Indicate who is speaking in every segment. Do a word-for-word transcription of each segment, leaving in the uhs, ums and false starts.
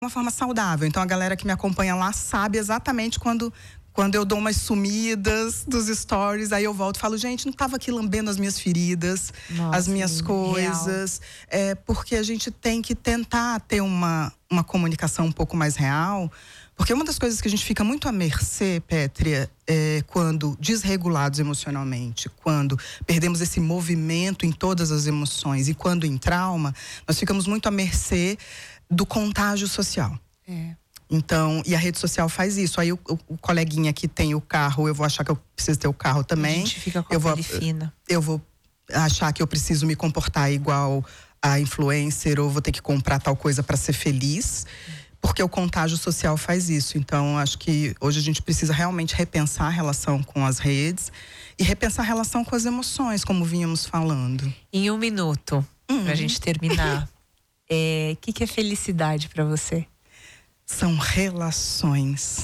Speaker 1: uma forma saudável. Então a galera que me acompanha lá sabe exatamente quando quando eu dou umas sumidas dos stories, aí eu volto e falo, gente, não estava aqui lambendo as minhas feridas, Nossa, as minhas coisas. É, porque a gente tem que tentar ter uma, uma comunicação um pouco mais real. Porque uma das coisas que a gente fica muito à mercê, Pétria, é quando desregulados emocionalmente, quando perdemos esse movimento em todas as emoções e quando em trauma, nós ficamos muito à mercê do contágio social.
Speaker 2: É.
Speaker 1: Então, e a rede social faz isso. Aí o, o, o coleguinha que tem o carro, eu vou achar que eu preciso ter o carro também.
Speaker 2: A gente fica com
Speaker 1: eu
Speaker 2: a
Speaker 1: vou,
Speaker 2: pele fina.
Speaker 1: Eu vou achar que eu preciso me comportar igual a influencer ou vou ter que comprar tal coisa para ser feliz. Porque o contágio social faz isso. Então, acho que hoje a gente precisa realmente repensar a relação com as redes e repensar a relação com as emoções, como vínhamos falando.
Speaker 2: Em um minuto, uhum. pra gente terminar, o é, que, que é felicidade para você?
Speaker 1: São relações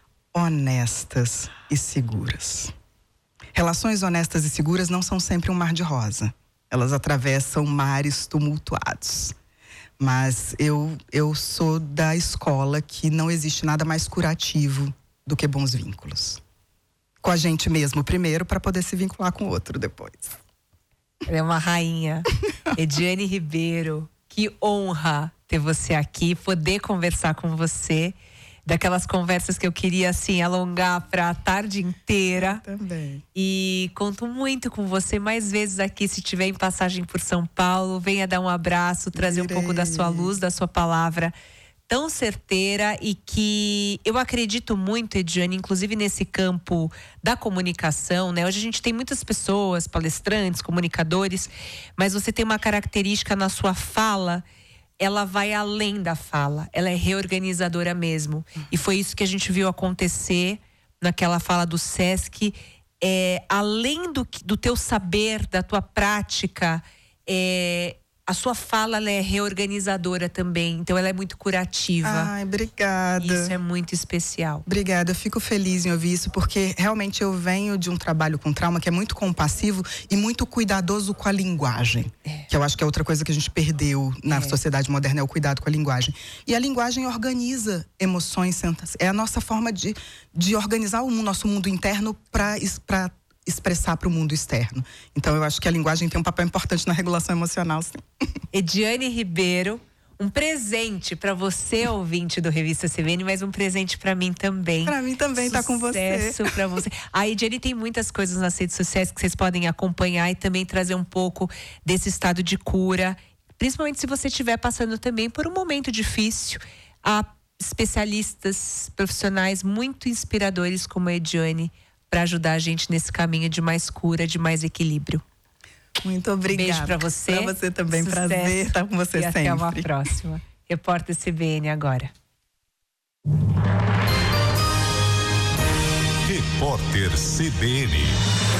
Speaker 1: honestas e seguras. Relações honestas e seguras não são sempre um mar de rosa. Elas atravessam mares tumultuados. Mas eu, eu sou da escola que não existe nada mais curativo do que bons vínculos. Com a gente mesmo primeiro, para poder se vincular com o outro depois.
Speaker 2: Ela é uma rainha. Ediane Ribeiro, que honra ter você aqui, poder conversar com você. Daquelas conversas que eu queria, assim, alongar para a tarde inteira.
Speaker 1: Eu também.
Speaker 2: E conto muito com você mais vezes aqui, se tiver em passagem por São Paulo. Venha dar um abraço, trazer Irei. um pouco da sua luz, da sua palavra tão certeira. E que eu acredito muito, Ediane, inclusive nesse campo da comunicação, né? Hoje a gente tem muitas pessoas, palestrantes, comunicadores, mas você tem uma característica na sua fala. Ela vai além da fala, ela é reorganizadora mesmo. E foi isso que a gente viu acontecer naquela fala do Sesc. É, além do, do teu saber, da tua prática, é, a sua fala ela é reorganizadora também. Então ela é muito curativa.
Speaker 1: Ai, obrigada.
Speaker 2: Isso é muito especial.
Speaker 1: Obrigada, eu fico feliz em ouvir isso, porque realmente eu venho de um trabalho com trauma que é muito compassivo e muito cuidadoso com a linguagem. É. Que eu acho que é outra coisa que a gente perdeu na é. sociedade moderna, é o cuidado com a linguagem. E a linguagem organiza emoções, é a nossa forma de, de organizar o nosso mundo interno para para expressar para o mundo externo. Então eu acho que a linguagem tem um papel importante na regulação emocional, sim.
Speaker 2: Ediane Ribeiro, um presente para você, ouvinte do Revista C V N, mas um presente para mim também.
Speaker 1: Para mim também, tá com você.
Speaker 2: Sucesso para você. A Ediane tem muitas coisas nas redes sociais que vocês podem acompanhar e também trazer um pouco desse estado de cura, principalmente se você estiver passando também por um momento difícil. Há especialistas, profissionais muito inspiradores como a Ediane para ajudar a gente nesse caminho de mais cura, de mais equilíbrio.
Speaker 1: Muito obrigada.
Speaker 2: Beijo pra você.
Speaker 1: Pra você também,
Speaker 2: Sucesso.
Speaker 1: Prazer estar com você
Speaker 2: e
Speaker 1: sempre.
Speaker 2: Até uma próxima. Repórter C B N agora.
Speaker 3: Repórter C B N.